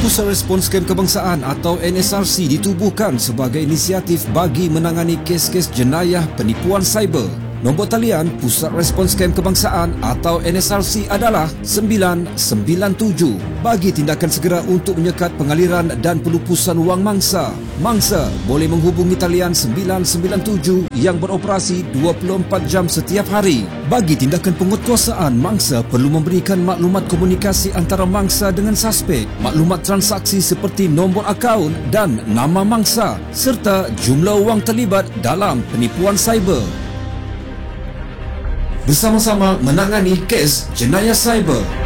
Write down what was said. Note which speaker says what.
Speaker 1: Pusat Respons Kem Kebangsaan atau NSRC ditubuhkan sebagai inisiatif bagi menangani kes-kes jenayah penipuan cyber. Nombor talian Pusat Respons Kem Kebangsaan atau NSRC adalah 997 bagi tindakan segera untuk menyekat pengaliran dan pelupusan wang mangsa. Mangsa boleh menghubungi talian 997 yang beroperasi 24 jam setiap hari. Bagi tindakan penguatkuasaan, mangsa perlu memberikan maklumat komunikasi antara mangsa dengan suspek, maklumat transaksi seperti nombor akaun dan nama mangsa serta jumlah wang terlibat dalam penipuan cyber. Bersama-sama menangani kes jenayah cyber.